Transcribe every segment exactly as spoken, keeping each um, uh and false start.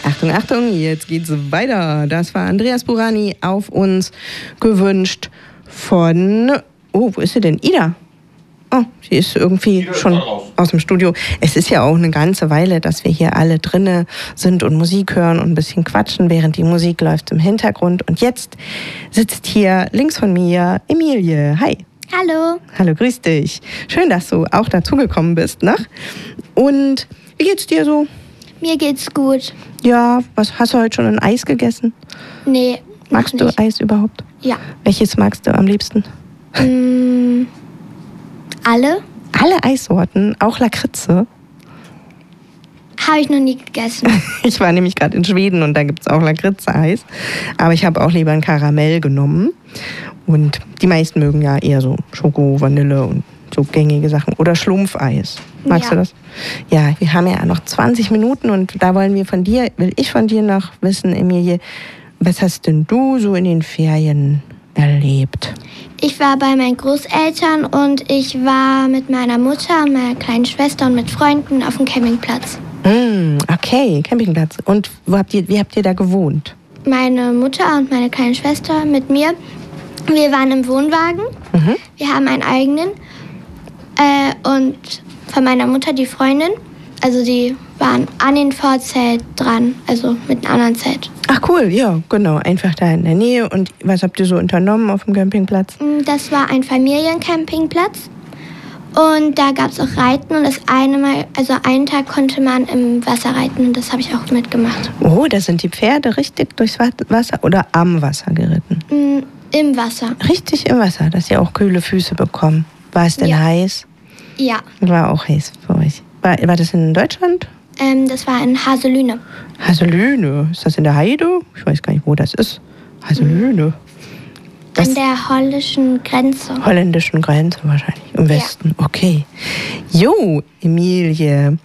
Achtung, Achtung, jetzt geht's weiter. Das war Andreas Burani, auf uns gewünscht von... Oh, wo ist sie denn? Ida. Oh, sie ist irgendwie Ida schon ist aus dem Studio. Es ist ja auch eine ganze Weile, dass wir hier alle drinne sind und Musik hören und ein bisschen quatschen, während die Musik läuft im Hintergrund. Und jetzt sitzt hier links von mir Emilie. Hi. Hallo. Hallo, grüß dich. Schön, dass du auch dazugekommen bist, ne? Und wie geht's dir so? Mir geht's gut. Ja, was hast du heute schon ein Eis gegessen? Nee. Magst du Eis überhaupt? Ja. Welches magst du am liebsten? Mm, alle. Alle Eissorten, auch Lakritze? Habe ich noch nie gegessen. Ich war nämlich gerade in Schweden und da gibt es auch Lakritze-Eis. Aber ich habe auch lieber ein Karamell genommen. Und die meisten mögen ja eher so Schoko, Vanille und so gängige Sachen. Oder Schlumpfeis. Magst ja. du das? Ja, wir haben ja noch zwanzig Minuten und da wollen wir von dir, will ich von dir noch wissen, Emilie, was hast denn du so in den Ferien erlebt? Ich war bei meinen Großeltern und ich war mit meiner Mutter und meiner kleinen Schwester und mit Freunden auf dem Campingplatz. Mm, okay, Campingplatz. Und wo habt ihr, wie habt ihr da gewohnt? Meine Mutter und meine kleine Schwester mit mir. Wir waren im Wohnwagen. Mhm. Wir haben einen eigenen. Äh, und von meiner Mutter die Freundin. Also die waren an den Vorzelt dran, also mit einem anderen Zelt. Ach cool, ja, genau. Einfach da in der Nähe. Und was habt ihr so unternommen auf dem Campingplatz? Das war ein Familiencampingplatz. Und da gab es auch Reiten. Und das eine Mal, also einen Tag konnte man im Wasser reiten. Und das habe ich auch mitgemacht. Oh, da sind die Pferde richtig durchs Wasser oder am Wasser geritten? Mm, Im Wasser. Richtig im Wasser, dass ihr auch kühle Füße bekommen. War es denn ja. heiß? Ja. War auch heiß für euch. War, war das in Deutschland? Ähm, das war in Haselüne. Haselüne? Ist das in der Heide? Ich weiß gar nicht, wo das ist. Haselüne. Das An der holländischen Grenze. Holländischen Grenze wahrscheinlich, im Westen. Ja. Okay. Jo, Emilie.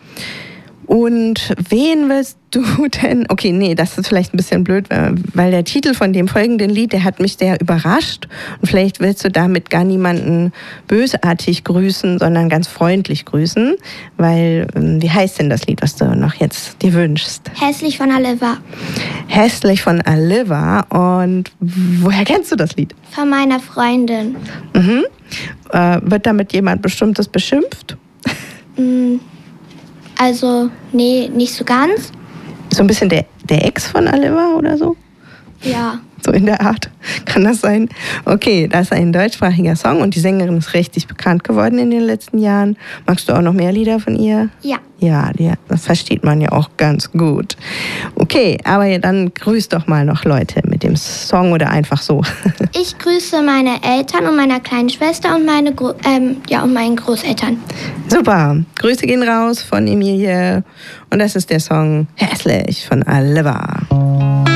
Und wen willst du denn... Okay, nee, das ist vielleicht ein bisschen blöd, weil der Titel von dem folgenden Lied, der hat mich sehr überrascht. Und vielleicht willst du damit gar niemanden bösartig grüßen, sondern ganz freundlich grüßen. Weil, wie heißt denn das Lied, was du noch jetzt dir wünschst? Hässlich von Aliva. Hässlich von Aliva. Und woher kennst du das Lied? Von meiner Freundin. Mhm. Äh, wird damit jemand Bestimmtes beschimpft? Mhm. Also, nee, nicht so ganz. So ein bisschen der, der Ex von Aliva oder so? Ja. So in der Art. Kann das sein? Okay, das ist ein deutschsprachiger Song und die Sängerin ist richtig bekannt geworden in den letzten Jahren. Magst du auch noch mehr Lieder von ihr? Ja. Ja, die, das versteht man ja auch ganz gut. Okay, aber dann grüß doch mal noch Leute mit dem Song oder einfach so. Ich grüße meine Eltern und meine kleine Schwester und meine Gro- ähm, ja, und meinen Großeltern. Super. Grüße gehen raus von Emilie und das ist der Song Hässlich von Aliva.